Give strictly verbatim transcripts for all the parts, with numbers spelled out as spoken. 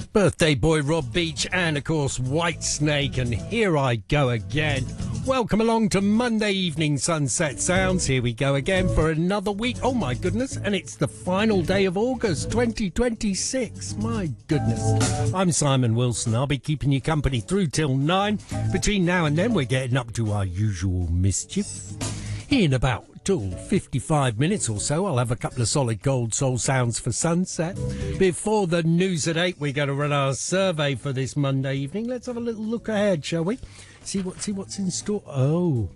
Birthday boy Rob Beach and, of course, Whitesnake, and here I go again. Welcome along to Monday Evening Sunset Sounds. Here we go again for another week. Oh, my goodness, and it's the final day of August twenty twenty-six. My goodness. I'm Simon Wilson. I'll be keeping you company through till nine. Between now and then, we're getting up to our usual mischief. In about till fifty-five minutes or so, I'll have a couple of solid gold soul sounds for sunset. Before the news at eight, we're going to run our survey for this Monday evening. Let's have a little look ahead, shall we? See what see what's in store. Oh,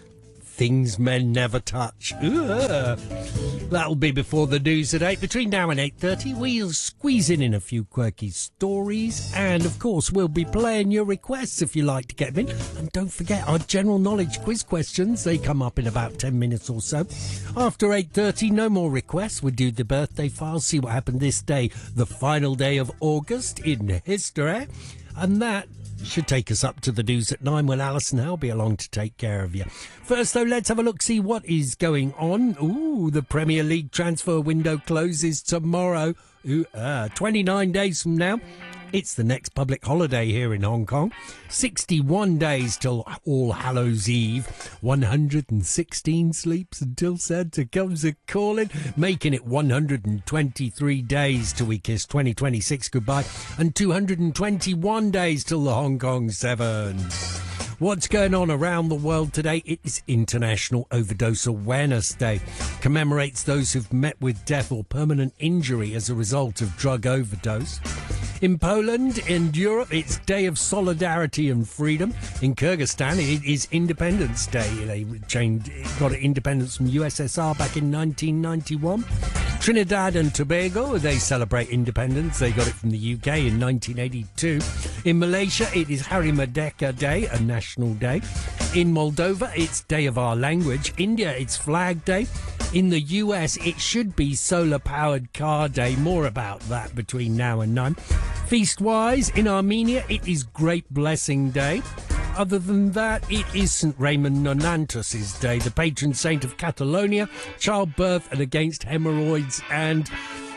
things men never touch. Ugh. That'll be before the news at eight. Between now and eight thirty, we'll squeeze in, in a few quirky stories. And, of course, we'll be playing your requests if you like to get them in. And don't forget our general knowledge quiz questions. They come up in about ten minutes or so. After eight thirty, no more requests. We'll do the birthday file, see what happened this day, the final day of August in history. And that should take us up to the news at nine when Alison Howe will be along to take care of you. First, though, let's have a look, see what is going on. Ooh, the Premier League transfer window closes tomorrow. Ooh, uh, twenty-nine days from now. It's the next public holiday here in Hong Kong. sixty-one days till All Hallows Eve. one hundred sixteen sleeps until Santa comes a-calling, making it one hundred twenty-three days till we kiss twenty twenty-six goodbye, and two hundred twenty-one days till the Hong Kong Sevens. What's going on around the world today? It is International Overdose Awareness Day. Commemorates those who've met with death or permanent injury as a result of drug overdose. In Poland, in Europe, it's Day of Solidarity and Freedom. In Kyrgyzstan, it is Independence Day. They changed, got independence from U S S R back in nineteen ninety-one. Trinidad and Tobago, they celebrate independence. They got it from the U K in nineteen eighty-two. In Malaysia, it is Hari Merdeka Day, a national day. In Moldova, it's Day of Our Language. India, it's Flag Day. In the U S, it should be Solar-Powered Car Day. More about that between now and nine. Feast-wise, in Armenia, it is Great Blessing Day. Other than that, it is Saint Raymond Nonantus' Day, the patron saint of Catalonia, childbirth and against hemorrhoids and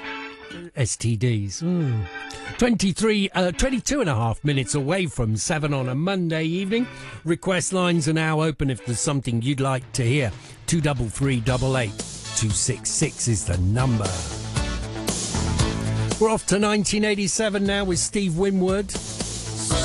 S T Ds. Mm. twenty-three, uh, twenty-two and a half minutes away from seven on a Monday evening. Request lines are now open if there's something you'd like to hear. two three three eight eight two six six is the number. We're off to nineteen eighty-seven now with Steve Winwood.